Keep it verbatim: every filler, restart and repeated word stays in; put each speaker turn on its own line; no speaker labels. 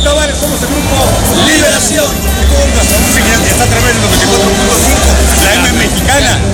acabar, somos el grupo Liberación. Con razón, está tremendo, noventa y cuatro punto cinco, la M mexicana.